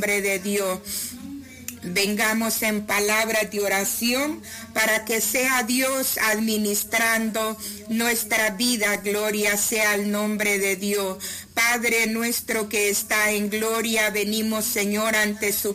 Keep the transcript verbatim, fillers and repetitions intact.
nombre de Dios. Vengamos en palabras de oración para que sea Dios administrando nuestra vida. Gloria sea el nombre de Dios. Padre nuestro que está en gloria, venimos, Señor, ante su